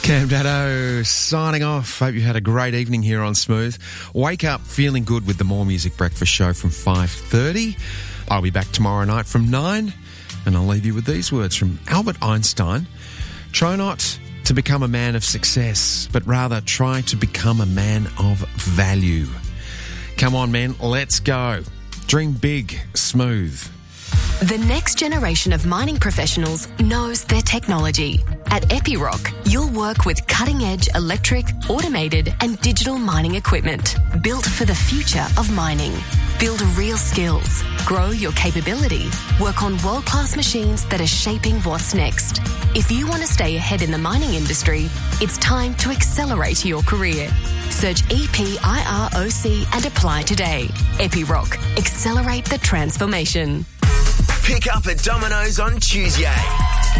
Cam Daddo signing off. Hope you had a great evening here on Smooth. Wake up feeling good with the More Music Breakfast Show from 5:30. I'll be back tomorrow night from 9, and I'll leave you with these words from Albert Einstein. Try not to become a man of success, but rather try to become a man of value. Come on, men, let's go. Dream big, Smooth. The next generation of mining professionals knows their technology. At Epiroc, you'll work with cutting-edge electric, automated and digital mining equipment built for the future of mining. Build real skills, grow your capability, work on world-class machines that are shaping what's next. If you want to stay ahead in the mining industry, it's time to accelerate your career. Search EPIROC and apply today. Epiroc, accelerate the transformation. Pick up at Domino's on Tuesday.